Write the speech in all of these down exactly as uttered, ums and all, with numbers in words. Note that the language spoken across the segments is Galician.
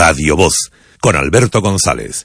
Radio Voz, con Alberto González.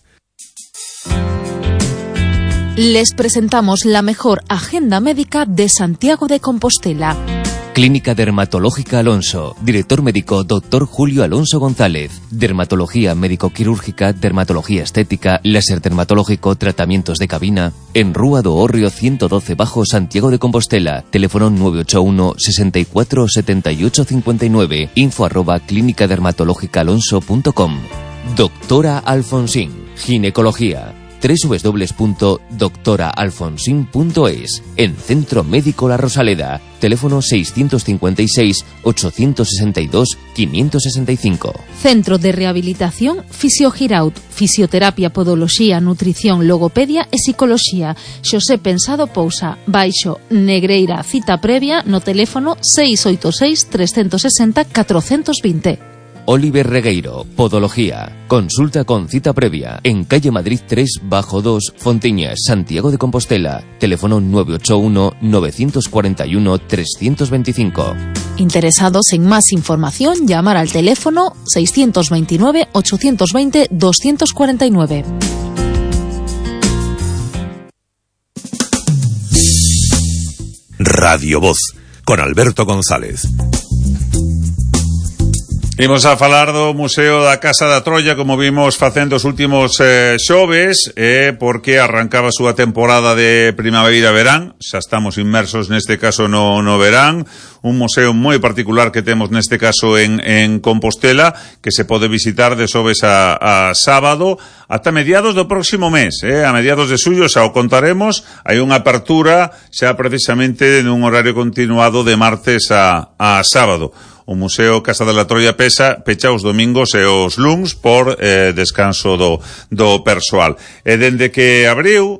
Les presentamos la mejor agenda médica de Santiago de Compostela. Clínica Dermatológica Alonso. Director médico doctor Julio Alonso González. Dermatología médico-quirúrgica, dermatología estética, láser dermatológico, tratamientos de cabina. En Rúa do Hórreo ciento doce Bajo, Santiago de Compostela. Teléfono nueve ocho uno, sesenta y cuatro, setenta y ocho cincuenta y nueve. Info arroba clínica dermatológica alonso punto com. Doctora Alfonsín. Ginecología. doble u doble u doble u punto doctora alfonsín punto es. En Centro Médico La Rosaleda. Teléfono seiscientos cincuenta y seis, ochocientos sesenta y dos, quinientos sesenta y cinco. Centro de Rehabilitación Fisiogiraut. Fisioterapia, podoloxía, nutrición, logopedia e psicoloxía. Xosé Pensado Pousa. Baixo Negreira. Cita previa no teléfono seis oito seis, tres seis cero, catro dos cero. Oliver Regueiro, Podología. Consulta con cita previa en calle Madrid tres bajo dos, Fontiñas, Santiago de Compostela. Teléfono nueve ocho uno, nueve cuatro uno, tres dos cinco. Interesados en más información, llamar al teléfono seiscientos veintinueve, ochocientos veinte, doscientos cuarenta y nueve. Radio Voz, con Alberto González. Imos a falar do Museo da Casa da Troia, como vimos facendo os últimos eh, xoves, eh, porque arrancaba a súa temporada de primavera-verán. Xa estamos inmersos neste caso no, no verán. Un museo moi particular que temos neste caso en, en Compostela, que se pode visitar de xoves a, a sábado ata mediados do próximo mes, eh, a mediados de xullo xa o contaremos. Hai unha apertura xa precisamente nun horario continuado de martes a, a sábado. O Museo Casa de la Troia pesa, pecha os domingos e os luns por eh, descanso do, do persoal. E dende que abriu,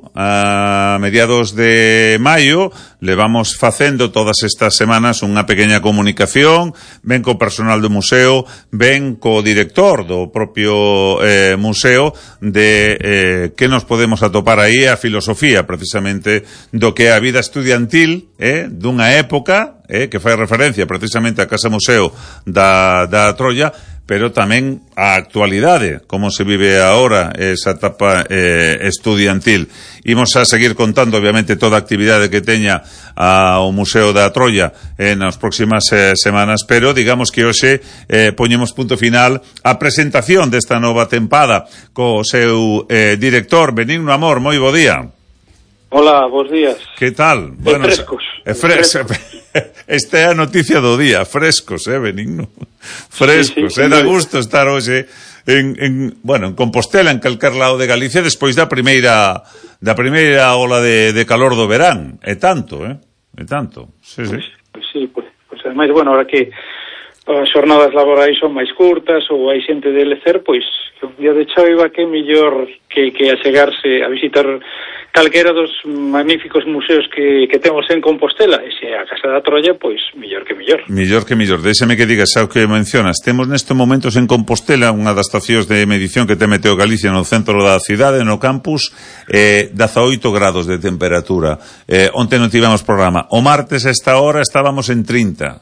a mediados de maio, levamos facendo todas estas semanas unha pequena comunicación, ben co personal do museo, ben co director do propio eh, museo, de eh, que nos podemos atopar aí a filosofía, precisamente, do que é a vida estudiantil, eh, dunha época, Eh, que fai referencia precisamente a Casa Museo da, da Troia, pero tamén a actualidade, como se vive agora esa etapa eh, estudiantil. Imos a seguir contando, obviamente, toda a actividade que teña ao Museo da Troia en as próximas eh, semanas, pero digamos que hoxe eh, poñemos punto final a presentación desta nova tempada co seu eh, director, Benigno Amor. Moi bo día. Hola, bons días. Que tal? E bueno, frescos. É fresco. Esta é a noticia do día, frescos, eh, Benigno. Frescos, sí, sí, eh, da gusto estar hoxe en, en, bueno, en Compostela, en calquer lado de Galicia, despois da primeira da primeira ola de, de calor do verán. É tanto, eh? É tanto. Sí, sí. Pues, pues sí, pues, pues ademais, bueno, ahora que as xornadas laborais son máis curtas ou hai xente de lecer, pois un día de choiva que mellor que, que achegarse a visitar calquera dos magníficos museos que, que temos en Compostela. E se a Casa da Troia, pois mellor que mellor. Mellor que mellor. Déxame que digas xa o que mencionas. Temos nestes momentos en Compostela unha das estacións de medición que te Meteo Galicia no centro da cidade, no campus, eh, dezaoito grados de temperatura. Eh, onte non tivemos programa. O martes a esta hora estábamos en trinta.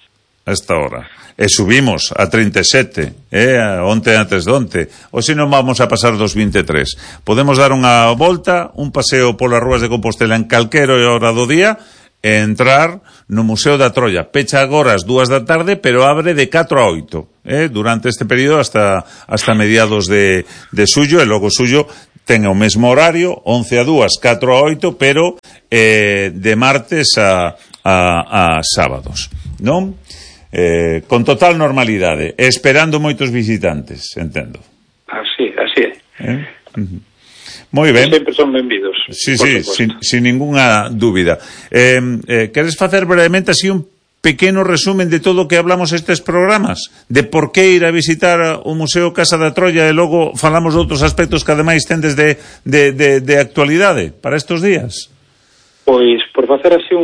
A esta hora. E subimos a trinta e sete, eh, onte antes de onte. Hoxe non vamos a pasar dos vinte e tres. Podemos dar unha volta, un paseo polas rúas de Compostela en calquera hora do día e entrar no Museo da Troia. Pecha agora as dúas da tarde, pero abre de catro a oito, eh, durante este período hasta hasta mediados de, de xullo, e logo xullo ten o mesmo horario, once a dúas, catro a oito, pero eh, de martes a, a, a sábados, non? Eh, con total normalidade, esperando moitos visitantes, entendo. Así, así é. Eh? Uh-huh. Moi ben. Sempre son benvidos. Sí, sí, sin, sin ninguna dúbida. Eh, eh, queres facer brevemente así un pequeno resumen de todo o que hablamos estes programas? De por que ir a visitar o Museo Casa da Troia e logo falamos de outros aspectos que ademais tendes de, de, de, de actualidade para estes días? Pois, por facer así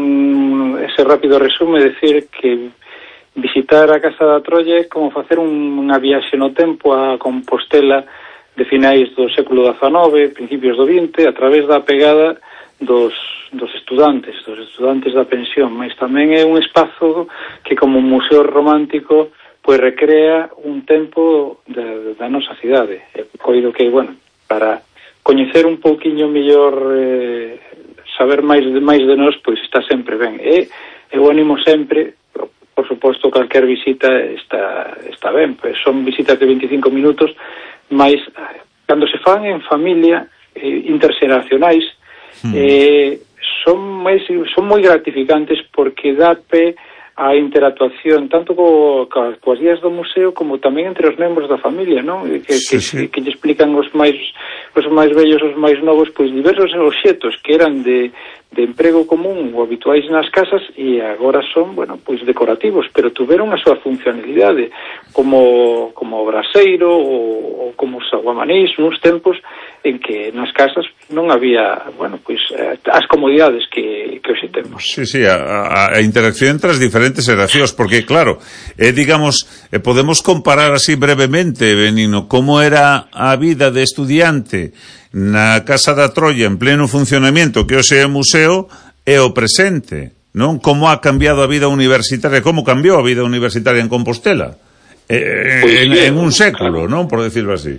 un ese rápido resume, decir que visitar a Casa da Troia é como facer un, unha viaxe no tempo a Compostela de finais do século dezanove, principios do vinte, a través da pegada dos, dos estudantes, dos estudantes da pensión, mas tamén é un espazo que como un museo romántico pois recrea un tempo da, da nosa cidade. E coido que, bueno, para coñecer un pouquiño mellor, eh, saber máis de máis de nós, pois está sempre ben. E eu animo sempre, por suposto, calquer visita está está ben, pois son visitas de veinticinco minutos, mas cando se fan en familia, eh, interxeracionais, mm. eh, son máis son moi gratificantes porque dá pé a interactuación tanto co, co, coas guías do museo como tamén entre os membros da familia, non? Que, sí, que, sí. que, que lle explican os máis os máis vellos, os máis novos, pois diversos obxetos que eran de, de emprego común ou habituais nas casas e agora son, bueno, pois decorativos, pero tuveron a súa funcionalidade como como o braseiro ou, ou como os aguamanís nuns tempos en que nas casas non había, bueno, pois as comodidades que, que hoxe temos. Sí, sí, a, a interacción entre as diferentes xeracións, porque claro, eh, digamos, eh, podemos comparar así brevemente, Benigno, como era a vida de estudiante na Casa da Troia en pleno funcionamento, que hoxe é museo, e o presente, non? Como ha cambiado a vida universitaria, como cambiou a vida universitaria en Compostela eh, pues, en, en un século, non? Por decirlo así.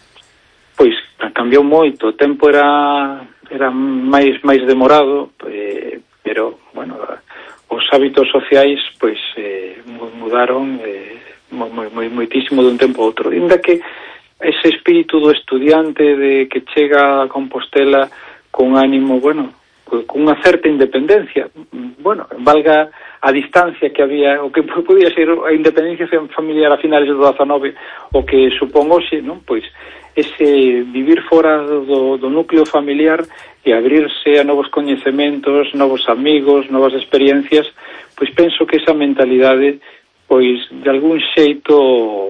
Pois cambiou moito, o tempo era era máis máis demorado, eh, pero bueno, os hábitos sociais pois eh, mudaron eh, moi, moi, moitísimo dun tempo a outro. Ainda que ese espírito do estudiante de que chega a Compostela con ánimo, bueno, con unha certa independencia, bueno, valga a distancia que había, o que podía ser a independencia familiar a finales do dezanove, o que supón hoxe, non? Pois ese vivir fora do, do núcleo familiar e abrirse a novos coñecementos, novos amigos, novas experiencias, pois penso que esa mentalidade, pois de algún xeito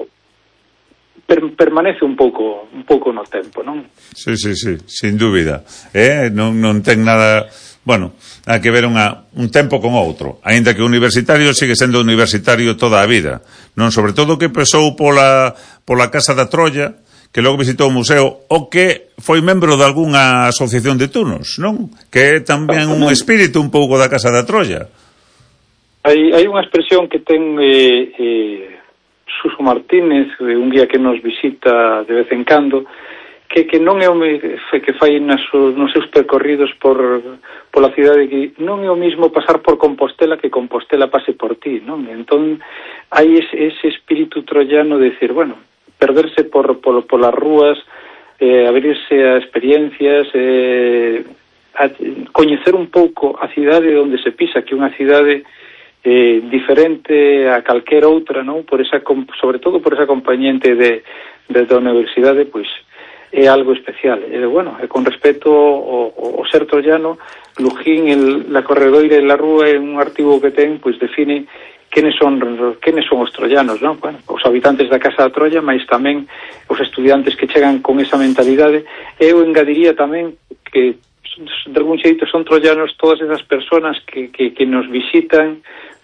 per, permanece un pouco un pouco no tempo, non? Sí, sí, sí, sin dúbida. Eh, non, non ten nada, bueno, hai que ver unha, un tempo con outro, aínda que o universitario sigue sendo universitario toda a vida, non? Sobre todo que pesou pola, pola Casa da Troia, que logo visitou o museo, o que foi membro de algunha asociación de tunos, non? Que é tamén un espírito un pouco da Casa da Troia. Hai, hai unha expresión que ten eh, eh, Suso Martínez, un guía que nos visita de vez en cando, que, que non é o que fai nas, nos seus percorridos por pola cidade, que non é o mismo pasar por Compostela que Compostela pase por ti, non? Entón, hai ese, ese espírito troiano de decir, bueno, perderse por, por, por las rúas, eh, abrirse a experiencias, eh, a coñecer un pouco a cidade onde se pisa, que é unha cidade eh, diferente a calquer outra, non? Por esa, sobre todo por esa compañente de, de da universidade, pois é algo especial. E, bueno, e con respecto ao, ao ser troiano, Lujín, el, la corredoira e la rúa, é un artigo que ten, pois define quenes son quenes son os troianos, non? Bueno, os habitantes da Casa da Troia, mas tamén os estudiantes que chegan con esa mentalidade. Eu engadiría tamén que de algún xeito son troianos todas esas personas que, que, que nos visitan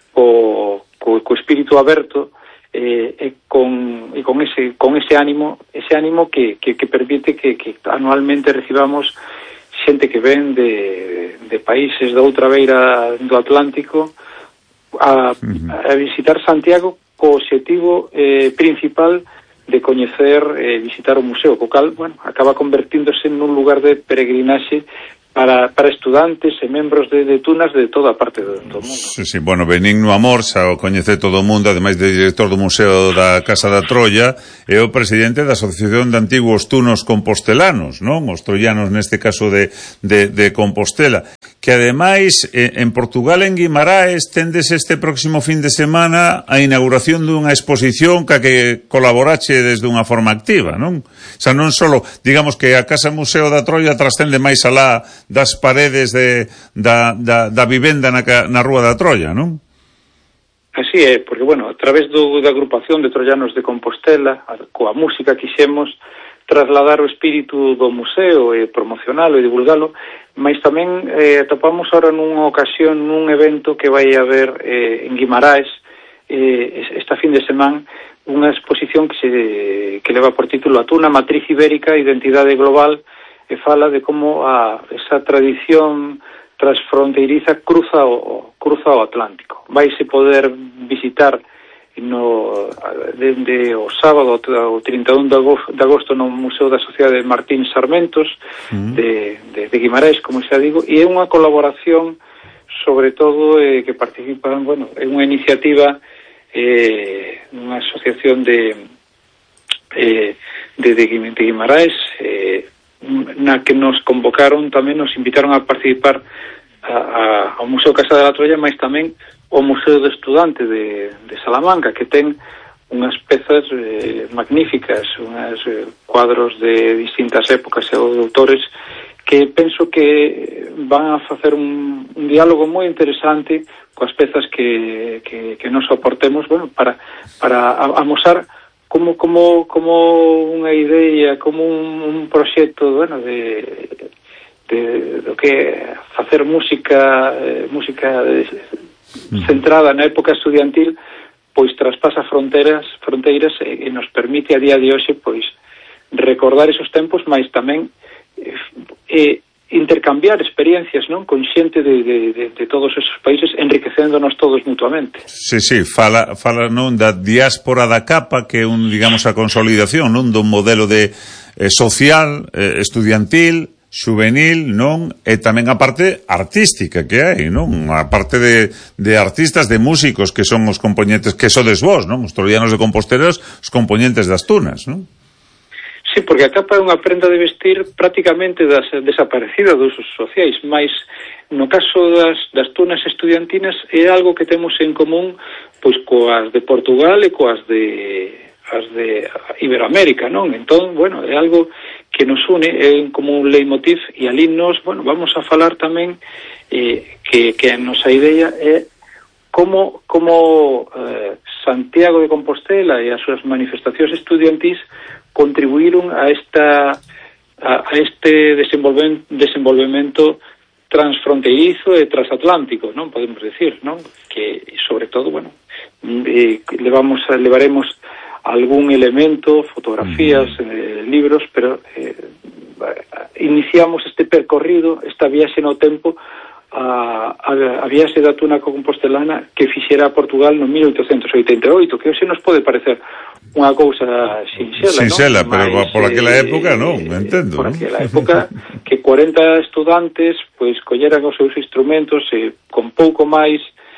co, co, co espírito aberto eh, e con, e con ese con ese ánimo, ese ánimo que, que, que permite que, que anualmente recibamos xente que ven de, de países da outra beira do Atlántico a, a visitar Santiago co obxectivo eh, principal de coñecer e eh, visitar o museo, co cal, bueno, acaba convertíndose nun lugar de peregrinaxe para, para estudantes e membros de, de tunas de toda a parte do, do mundo. Sí, sí, bueno, Benigno Amor xa o coñece todo o mundo, ademais de director do Museo da Casa da Troia, é o presidente da Asociación de Antiguos Tunos Compostelanos, non? Os troianos neste caso de, de, de Compostela, que ademais en Portugal, en Guimaraes, tendes este próximo fin de semana a inauguración dunha exposición ca que colaborache desde unha forma activa, non? O sea, non só, digamos que a Casa Museo da Troia trascende máis alá das paredes de, da, da, da vivenda na, na Rúa da Troia, non? Así é, porque, bueno, a través do, da agrupación de troianos de Compostela, a, coa música quixemos trasladar o espírito do museo e promocionalo e divulgalo, mas tamén eh, atopamos ahora nunha ocasión, nun evento que vai haber eh, en Guimaraes eh, esta fin de semana, unha exposición que se que leva por título A Tuna, Matriz Ibérica, Identidade Global, e fala de como a, esa tradición transfronteiriza cruza o, cruza o Atlántico. Vaise poder visitar no dende o sábado o trinta e un de agosto, de agosto no Museo da Sociedade de Martín Sarmentos uh-huh. de, de, de Guimarães, como xa digo, e é unha colaboración sobre todo eh, que participan, bueno, é unha iniciativa eh, unha asociación de eh, de, de, de Guimarães eh, na que nos convocaron, tamén nos invitaron a participar a, a, ao Museo Casa da Troia, mas tamén o Museo de Estudante de, de Salamanca, que ten unhas pezas eh, magníficas, unhas eh, cuadros de distintas épocas e de autores que penso que van a facer un, un diálogo moi interesante coas pezas que, que, que nos aportemos, bueno, para, para amosar como, como, como unha idea, como un, un proxecto, bueno, de, de, do que facer música, eh, música de, centrada na época estudiantil, pois traspasa fronteiras, fronteiras e, e nos permite a día de hoxe, pois, recordar esos tempos, mas tamén eh, eh, intercambiar experiencias, non, con xente de, de, de, de todos esos países, enriquecéndonos todos mutuamente. Sí, sí, fala, fala non da diáspora da capa, que é un, digamos, a consolidación, non, dun modelo de eh, social, eh, estudiantil, juvenil, non, e tamén a parte artística que hai, non, a parte de, de artistas, de músicos que son os componentes, que sodes vos, non, os troianos de Composteros, os componentes das tunas, non? Sí, porque a capa é unha prenda de vestir prácticamente das, desaparecida dos usos sociais, mas no caso das, das tunas estudiantinas é algo que temos en común pois coas de Portugal e coas de as de Iberoamérica, non? Entón, bueno, é algo que nos une, é como un leitmotiv, e ali nos, bueno, vamos a falar tamén eh, que, que a nosa idea é como, como eh, Santiago de Compostela e as súas manifestacións estudiantis contribuíron a esta a, a este desenvolven, desenvolvemento transfronteirizo e transatlántico, non podemos decir, non? Que sobre todo, bueno, eh, levamos levaremos algún elemento, fotografías, uh-huh. eh, libros, pero eh, iniciamos este percorrido, esta viaxe no tempo, a, a, a viaxe da tuna compostelana que fixera a Portugal no mil oitocentos oitenta e oito, que hoxe nos pode parecer unha cousa sinxela, sinxela, non? pero Mas, por aquela eh, época non, entendo. Por aquela época que cuarenta estudantes pois colleran os seus instrumentos e con pouco máis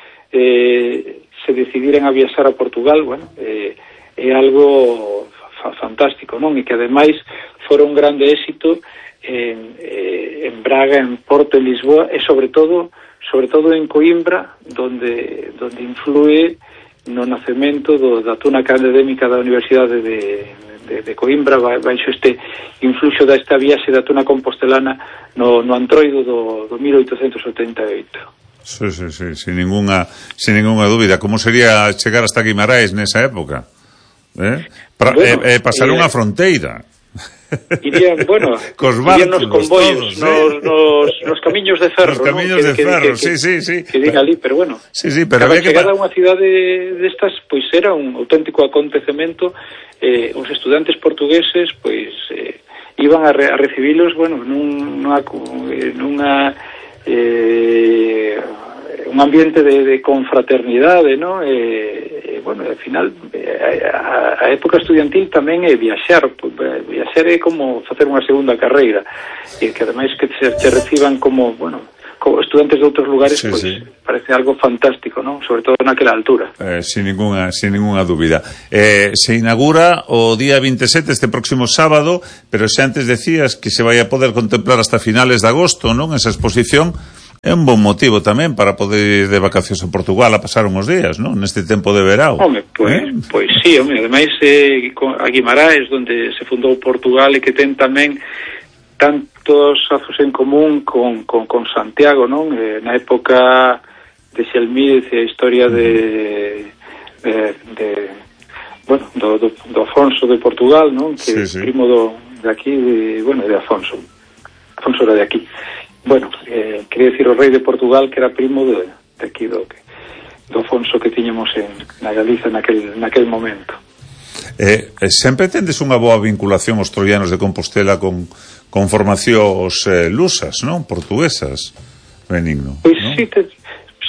eh, se decidiran a viaxar a Portugal, bueno, eh, é algo fa fantástico, non? E que ademais fora un grande éxito en, eh, en Braga, en Porto, en Lisboa e sobre todo sobre todo en Coimbra, donde donde influe no nacemento do, da tuna académica da Universidade de, de, de Coimbra, baixo este influxo desta viaxe da tuna compostelana no, no antroido do, do mil oitocentos oitenta e oito. Sí, sí, sí, sin ninguna, sin ninguna dúbida. Como sería chegar hasta Guimarães nesa época? Eh? Pra, bueno, eh, eh, pasar unha eh, fronteira. Irían, bueno, cos barcos, irían nos convoios, todos, nos, ¿eh? nos, nos camiños de ferro, nos camiños ¿no? de que, ferro, que, sí, que, sí, sí. Que diga ali, pero bueno, sí, sí, pero cada que chegada pa... a unha cidade destas, pois era un auténtico acontecemento. Eh, os estudantes portugueses, pois, eh, iban a, re, a recibilos, bueno, nun, nunha, nunha eh, un ambiente de, de confraternidade, ¿no? Eh, eh, bueno, al final eh, a, a época estudiantil tamén é viaxar, viaxar é como facer unha segunda carreira, e que ademais que te, te reciban como, bueno, como estudantes de outros lugares, sí, pues, sí. Parece algo fantástico, ¿no? Sobre todo naquela altura. Eh, sin ninguna, sin ninguna dúbida. Eh, se inaugura o día veintisiete, este próximo sábado, pero se antes decías que se vai a poder contemplar hasta finales de agosto, non? Esa exposición é un bon motivo tamén para poder ir de vacacións a Portugal a pasar uns días, non? Neste tempo de verao. Home, pois, eh? pois sí, home, ademais eh, a Guimarães, onde se fundou Portugal e que ten tamén tantos lazos en común con, con, con Santiago, non? Eh, na época de Xelmídez e a historia de, de, de bueno, do, do, do Afonso de Portugal, non? Que sí, sí. Primo do, de aquí, de, bueno, de Afonso. Afonso era de aquí. Bueno, eh, quería decir o rei de Portugal, que era primo de, de aquí do, do Afonso que tiñamos en, na Galiza naquel, naquel momento. Eh, eh, sempre tendes unha boa vinculación os troianos de Compostela con, con formacións eh, lusas, non? Portuguesas, Benigno. Pois ¿no? sí, te,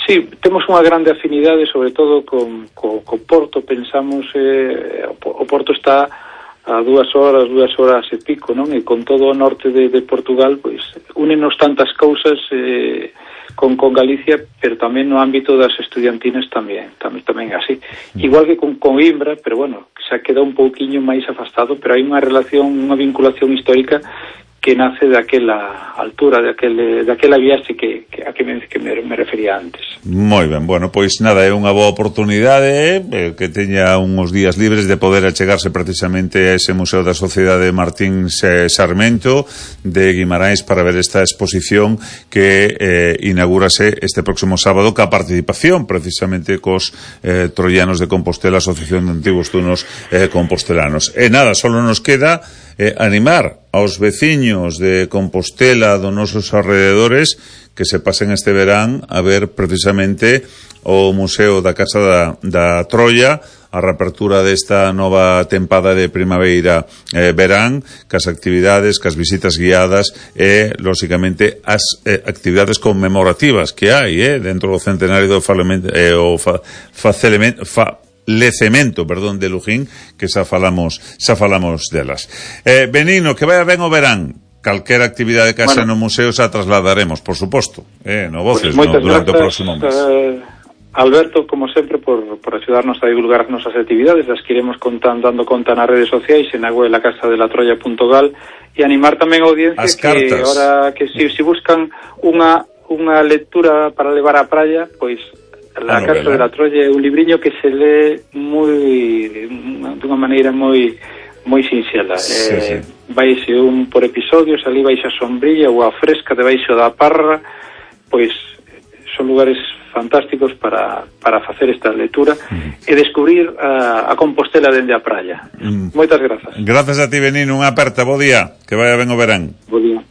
Sí, temos unha grande afinidade, sobre todo con, co, co Porto. Pensamos, eh, o Porto está a dúas horas, dúas horas e pico, non? E con todo o norte de, de Portugal, pois, únenos tantas cousas eh, con, con Galicia, pero tamén no ámbito das estudiantinas tamén, tamén, tamén así. Igual que con, con Imbra, pero bueno, xa queda un pouquiño máis afastado, pero hai unha relación, unha vinculación histórica que nace daquela altura, daquele, daquela viaxe que, que a que, me, que me, me refería antes. Moi ben, bueno, pois nada, é unha boa oportunidade eh, que teña uns días libres de poder achegarse precisamente a ese Museo da Sociedade Martín Sarmento de Guimarães para ver esta exposición que eh, inaugúrase este próximo sábado ca participación precisamente cos eh, troianos de Compostela, Asociación de Antigos Tunos eh, Compostelanos. E nada, solo nos queda eh, animar aos veciños de Compostela, dos nosos alrededores, que se pasen este verán a ver precisamente o Museo da Casa da, da Troia, a reapertura desta nova tempada de primavera eh, verán, cas actividades, cas visitas guiadas e, lóxicamente, as eh, actividades conmemorativas que hai eh, dentro do centenario do falemento, eh, o fa, facelemento, fa, lecemento, perdón, de Lujín, que xa falamos, xa falamos delas. Eh, Benigno, que vaya ben o verán. Calquera actividade que haxa bueno, no museo xa trasladaremos, por suposto, eh, no Voces, pues no, durante o próximo mes. Eh, Alberto, como sempre, por, por axudarnos a divulgar as nosas actividades, as que iremos contando, dando conta nas redes sociais, en a web la casa de la troya punto gal, e animar tamén a audiencia que ahora que si, si buscan unha, unha lectura para levar á praia, pois La Casa de la Troya é un libriño que se lee moi dunha maneira moi moi sinxela. Sí, eh, sí. Vaise un por episodios, ali vais a sombrilla ou a fresca debaixo da parra, pois son lugares fantásticos para, para facer esta lectura mm. e descubrir a, a Compostela dende a praia. Mm. Moitas grazas. Grazas a ti, Benigno, unha aperta, bo día, que vaya ben o verán. Bo día.